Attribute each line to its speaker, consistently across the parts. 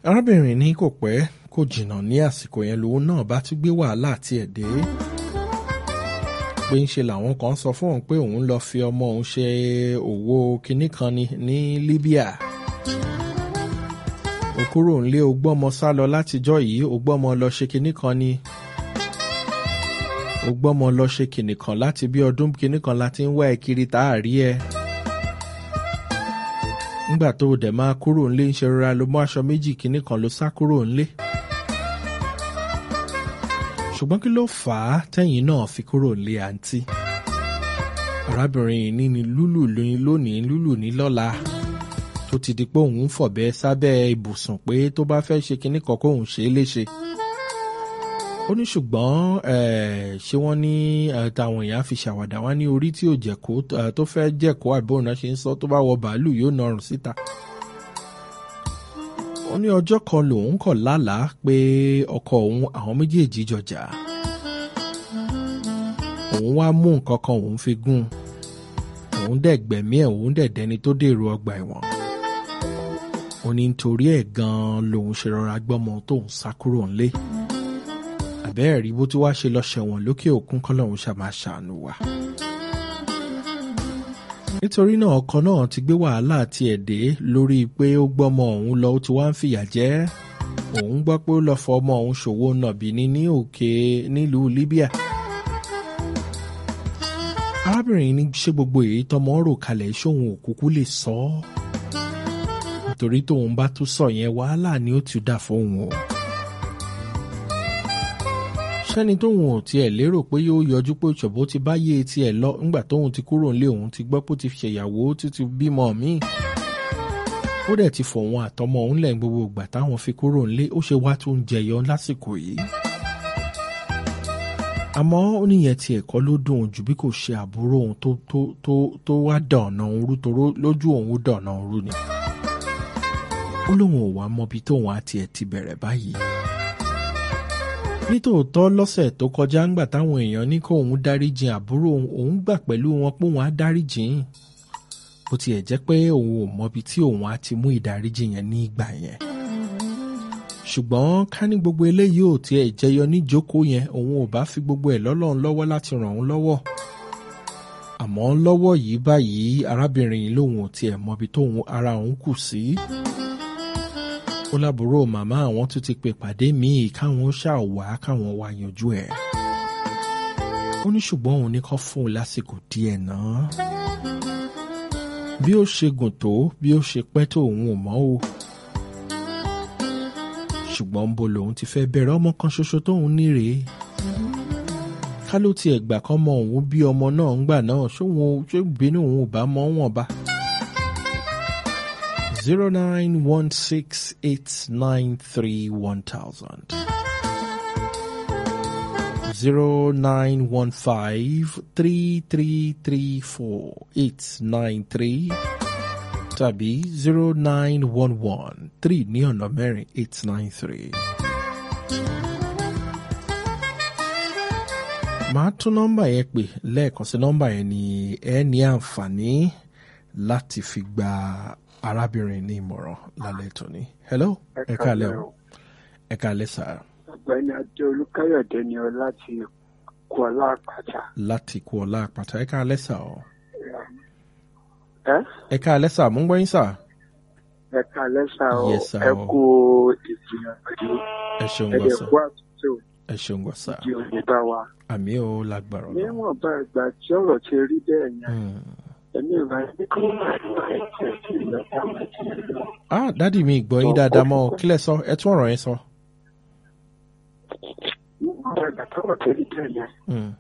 Speaker 1: arábìnrin ní kò pẹ́ kò jìnnà ní àsìkò yẹn lòun náà bá tún gbé wàhálà àti ẹ̀dẹ́ pé ń ṣe làwọn kan sọ fún òun pé òun lọ fi ọmọ òun ṣe òwò kinní kan ní Libya. ó kúrò ńlé ó gbọ́mọ sá lọ látijọ́ yìí ó gbọ́mọ lọ ṣe kinní kan ni ó gbọ́mọ lọ ṣe kinní kan láti bí ọdún kinní kan láti ń wá ẹ kiri tá a rí ẹ. nígbà tó o dẹ̀ máa kúrò ńlé ń ṣe rọra ló mú aṣọ méjì kinní kan ló sá kúrò ńlé. ṣùgbọ́n kí ló fà á tẹ́yìn náà fi kúrò ńlé àǹtí. arábìnrin ní ni lúlù lónìí lúlù ní lọ́la tó ti di pé òun fọ̀bẹ sábẹ́ ibùsùn pé tó bá fẹ́ ṣe kinní kan kóun ṣe é léṣe. ó ní ṣùgbọ́n ṣé wọ́n ní táwọn èèyàn fi ṣàwàdà wá ní orí tí ò jẹ̀kó tó fẹ́ jẹ̀kó àbóhùn náà ṣe ń sọ tó bá wọ bàálù yóò nọrùn síta. ó ní ọjọ́ kan lòun kọ̀ lálàá pé ọkọ òun àwọn méjèèjì jọjà. òun wá mú nǹkan kan òun fi gún òun dẹ̀ gbẹ̀mí ẹ̀ òun dẹ̀ dẹni tó dèrò ọgbà ẹ̀wọ̀n. ó ní nítorí ẹ̀ gan-an lòun ṣe rọra gbọ́mọ tóun sá kúrò ńlé. àbẹ́ẹ̀rí bó tí wàá ṣe lọ ṣẹ̀wọ̀n lókè òkun kọ́lọ́run ṣàmà ṣàánú wa. nítorí náà ọkọ náà ti gbé wàhálà àti ẹ̀dẹ́ lórí pé ó gbọ́mọ òun lọ ó ti wá ń fìyà jẹ. òun gbọ́ pé ó lọ fọ ọmọ òun ṣòwò nàbìní ní òkè nílùú Libya. arábìnrin ní ṣé gbogbo èyí tọmọ rò kalẹ̀ ṣóhun òkúkú lè sọ ọ́. nítorí tóun bá tún sọ yẹn wàhálà ni ó ti dà fóun o. sẹ́ni tóun ò tiẹ̀ lérò pé yóò yọjú pé ṣòbó ti bá yé tiẹ̀ lọ ńgbà tóun ti kúrò nílé òun ti gbọ́ pé ó ti ṣèyàwó títí bímọ míì. ó dẹ̀ ti fòun àtọmọ òun lẹ̀ gbogbo ìgbà táwọn fi kúrò nílé ó ṣe wá tún jẹyọ lásìkò yìí. àmọ́ ó níyẹn ti ẹ̀kọ́ ló dùn jù bí kò ṣe àbúrò òun tó wá dọ̀nà òun rú toró lójú òun dọ̀nà òun rú ni. ó lóun ò wá mọbi tóun àti ẹ̀ ti bẹ̀rẹ̀ báyìí. nítòótọ́ lọ́sẹ̀ tó kọjá ńgbà táwọn èèyàn ní kó òun dáríjìn àbúrò òun gbà pẹ̀lú wọn pé òun á dáríjìn. bó tiẹ̀ jẹ́ pé òun ò mọbi tí òun á ti mú ìdáríjìn yẹn ní ìgbà yẹn. ṣùgbọ́n ká ní gbogbo eléyìí ò tiẹ̀ jẹyọ níjókòó yẹn òun ò bá fi gbogbo ẹ̀ lọ́lọ́run lọ́wọ́ láti ràn òun lọ́wọ́. àmọ́ lọ́wọ́ yìí báyìí arábìnrin yìí lòun ò tiẹ̀ mọbi tóun ara òun kù sí. ó lábúrò màmá àwọn tún ti pè pàdé míì káwọn ṣàwá káwọn wá yanjú ẹ̀. ó ní ṣùgbọ́n òun ní kó fún un lásìkò díẹ̀ náà. bí ó ṣe gùn tó bí ó ṣe pẹ́ tó òun ò mọ̀ o. ṣùgbọ́n ń bo lòun ti fẹ́ bẹ̀rẹ̀ ọmọ kan ṣoṣo tóun ní rèé. ká ló tiẹ̀ gbà kán mọ òun bí ọmọ náà ń gbà náà ṣé ìbínú òun ò bá mọ́ wọn bá. 09168931000 09153334893 tàbí 09113 ní ọ̀nà mẹ́rin 893. màá tún nọ́mbà yẹn pè lẹ́ẹ̀kan sí nọ́mbà yẹn ni ẹ ní àǹfààní láti fi gba arábìnrin ní ìmọ̀ràn lálẹ́ tòní. hello ẹ káalẹ́ o ẹ káalẹ́ sà.
Speaker 2: ọ̀gbẹ́ni adé olúkáyọ̀dé ni ọ láti kú ọlá àpáta.
Speaker 1: láti kú ọlá àpáta ẹ káalẹ́ sà o.
Speaker 2: ẹ.
Speaker 1: ẹ káalẹ́ sà mú ń gbọ́ yín sà.
Speaker 2: ẹ káalẹ́ sà o ẹ kú ìgbìyànjú.
Speaker 1: ẹ ṣeun gbọ́ sà.
Speaker 2: ẹ kú àtúntò.
Speaker 1: ẹ ṣeun gbọ́ sà.
Speaker 2: ìdí òní bá wa.
Speaker 1: àmì ò lágbára lọ.
Speaker 2: níwọ̀n bá ìgbà tí ọ̀rọ̀ ti rí bẹ́ẹ̀ yẹn. Èmi ò bá ní kí wọ́n máa ń bá ẹ̀jẹ̀ sí ìlọ́ta àti ìlọ́.
Speaker 1: dádì mi gbọ́ yín dáadáa mọ́ kílẹ̀ sọ ẹ tún ọ̀rọ̀ yẹn sọ.
Speaker 2: níwọ̀n bá ìgbà tọ́rọ̀ tó rí bẹ́ẹ̀ yẹn.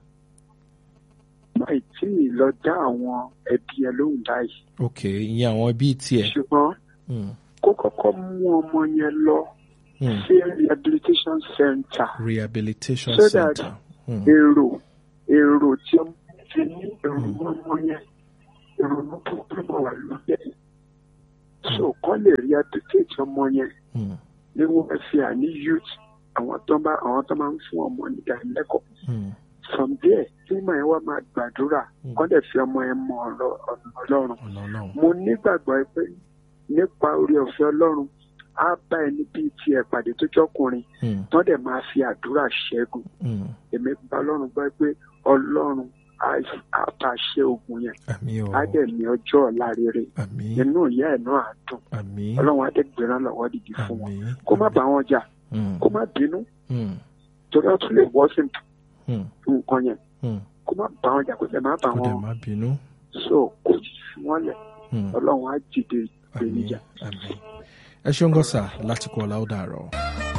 Speaker 2: máa tí ì lọ dá àwọn ẹbí ẹ lóhùn báyìí.
Speaker 1: ok ìyẹn àwọn ẹbí tiẹ̀.
Speaker 2: ṣùgbọ́n kó kọ́kọ́ mú ọmọ yẹn lọ sí rehabilitation center.
Speaker 1: rehabilitation
Speaker 2: so
Speaker 1: center.
Speaker 2: that èrò tí ó ti ní èrò ọmọ yẹn ìrònú tó túbọ̀ wà lóde. so kọ́ lè rehabilitate ọmọ yẹn ní wọ́n fi àní youth àwọn tó máa ń fún ọmọ ní ìdánilẹ́kọ̀ọ́. from there tí màá yẹn wá máa gbàdúrà kọ́ lè fi ọmọ yẹn mọ ọ̀nà Ọlọ́run. mo nígbàgbọ́ pé nípa orí ọ̀fẹ́ Ọlọ́run á bá ẹni bíi tiẹ̀ pàdé tó jọkùnrin tán dẹ̀ máa fi àdúrà ṣẹ́gun. Èmi bá Ọlọ́run gbọ́ pé Ọlọ́run á bá ṣe ogun yẹn, á dẹ̀ ní ọjọ́ ọ̀la rere, inú ìyá ẹ̀ náà á dùn, Ọlọ́run á dẹ̀ gbéra lọ́wọ́ dìde fún wọn, kó má bá wọn jà, kó má bínú, torí wọ́n tún lè wọ́ sí nǹkan yẹn, kó má bá wọn jà, kó lè má bá wọn so kó fi wọn lẹ̀, Ọlọ́run á dìde ìpèníjà.
Speaker 1: Ẹ ṣeun gọ́sà láti kọ́ ọ̀la ó dàárọ̀.